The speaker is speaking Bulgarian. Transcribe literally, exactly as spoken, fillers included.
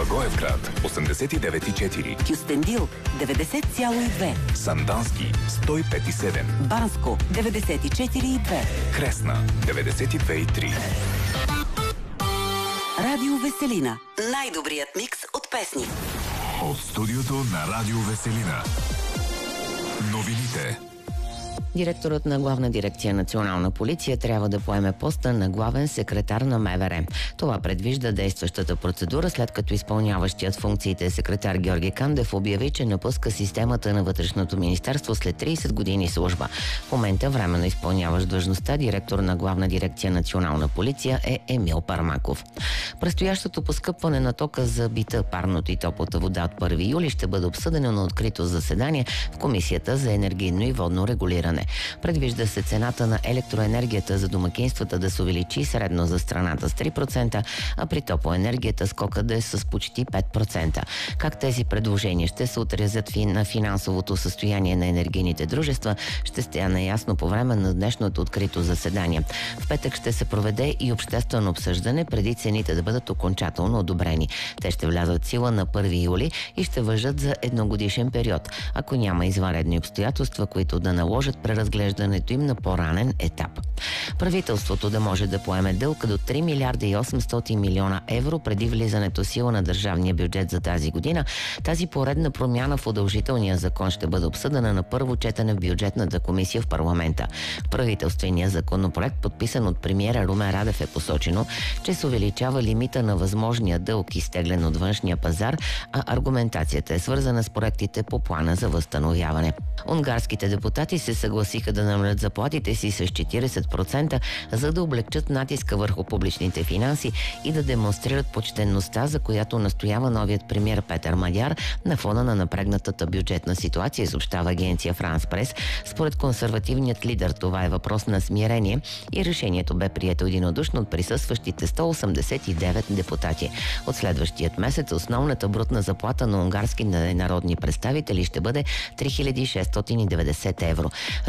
Благоевград осемдесет и девет и четири, Кюстендил деветдесет цяло и две, Сандански сто и пет и седем, Банско деветдесет и четири и две, Кресна деветдесет и две и три. Радио Веселина. Най-добрият микс от песни. От студиото на Радио Веселина. Новините. Директорът на Главна дирекция Национална полиция трябва да поеме поста на главен секретар на МВР. Това предвижда действащата процедура, след като изпълняващият функциите секретар Георги Кандев обяви, че напуска системата на Вътрешното министерство след трийсет години служба. В момента временно изпълняващ длъжността директор на Главна дирекция Национална полиция е Емил Пармаков. Предстоящото поскъпване на тока за бита, парното и топлата вода от първи юли ще бъде обсъдено на открито заседание в Комисията за енергийно и водно регулиране. Предвижда се цената на електроенергията за домакинствата да се увеличи средно за страната с три процента, а при топлоенергията скокът да е с почти пет процента. Как тези предложения ще се отразят на финансовото състояние на енергийните дружества, ще стане ясно по време на днешното открито заседание. В петък ще се проведе и обществено обсъждане преди цените да бъдат окончателно одобрени. Те ще влязат в сила на първи юли и ще важат за едногодишен период, ако няма извънредни обстоятелства, които да наложат преразглеждането им на по-ранен етап. Правителството да може да поеме дълг до три милиарда и осемстотин милиона евро преди влизането в сила на държавния бюджет за тази година. Тази поредна промяна в удължителния закон ще бъде обсъдена на първо четене в бюджетната комисия в парламента. В правителствения законопроект, подписан от премиера Румен Радев, е посочено, че се увеличава лимита на възможния дълг, изтеглен от външния пазар, а аргументацията е свързана с проектите по плана за възстановяване. Унгарските депутати се съгласиха да намалят заплатите си с четирийсет процента, за да облегчат натиска върху публичните финанси и да демонстрират почтенността, за която настоява новият премиер Петър Мадяр на фона на напрегнатата бюджетна ситуация, съобщава агенция Франс Прес. Според консервативният лидер това е въпрос на смирение и решението бе прието единодушно от присъстващите сто осемдесет и девет депутати. От следващият месец основната брутна заплата на унгарски народни представители ще бъде три хиляди шестстотин и деветдесет евро.